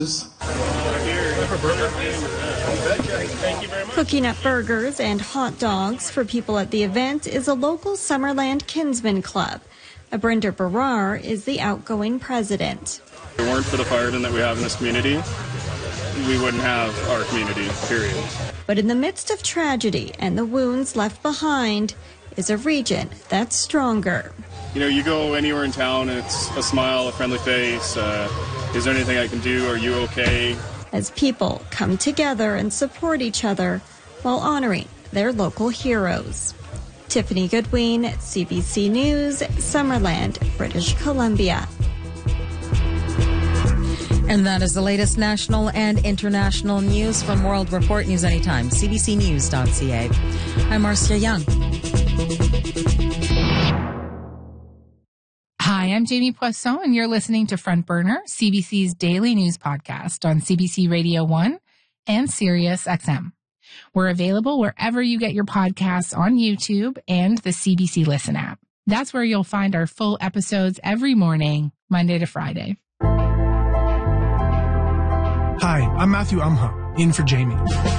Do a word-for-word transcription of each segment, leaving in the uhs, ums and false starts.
Cooking up burgers and hot dogs for people at the event is a local Summerland Kinsman Club. Abrinder Barar is the outgoing president. If it weren't for the firemen that we have in this community, we wouldn't have our community, period. But in the midst of tragedy and the wounds left behind is a region that's stronger. You know, you go anywhere in town and it's a smile, a friendly face. Uh, is there anything I can do? Are you okay? As people come together and support each other while honoring their local heroes. Tiffany Goodwin, C B C News, Summerland, British Columbia. And that is the latest national and international news from World Report News Anytime, c b c news dot c a. I'm Marcia Young. Hi, I'm Jamie Poisson, and you're listening to Front Burner, C B C's daily news podcast on C B C Radio one and Sirius X M. We're available wherever you get your podcasts on YouTube and the C B C Listen app. That's where you'll find our full episodes every morning, Monday to Friday. Hi, I'm Matthew Umha, in for Jamie.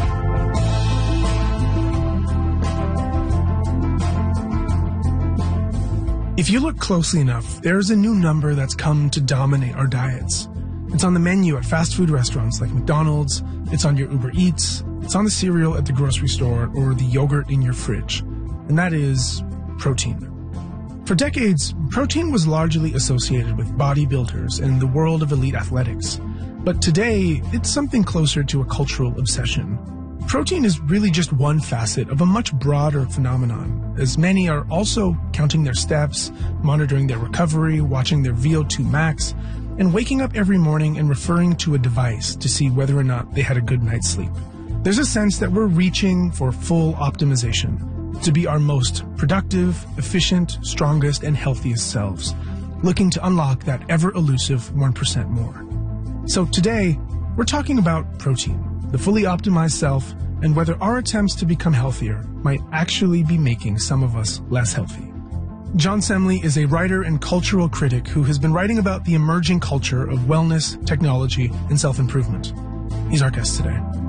If you look closely enough, there's a new number that's come to dominate our diets. It's on the menu at fast food restaurants like McDonald's, it's on your Uber Eats, it's on the cereal at the grocery store, or the yogurt in your fridge. And that is protein. For decades, protein was largely associated with bodybuilders and the world of elite athletics. But today, it's something closer to a cultural obsession. Protein is really just one facet of a much broader phenomenon, as many are also counting their steps, monitoring their recovery, watching their V O two max, and waking up every morning and referring to a device to see whether or not they had a good night's sleep. There's a sense that we're reaching for full optimization, to be our most productive, efficient, strongest, and healthiest selves, looking to unlock that ever-elusive one percent more. So today, we're talking about protein, the fully optimized self, and whether our attempts to become healthier might actually be making some of us less healthy. John Semley is a writer and cultural critic who has been writing about the emerging culture of wellness, technology, and self-improvement. He's our guest today.